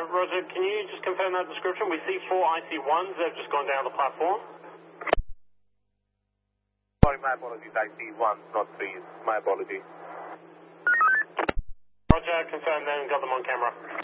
Roger, can you just confirm that description? We see 4 IC1s that have just gone down the platform. Sorry, my apologies. I see 1s, not 3s. My apologies. Roger, confirm then, got them on camera.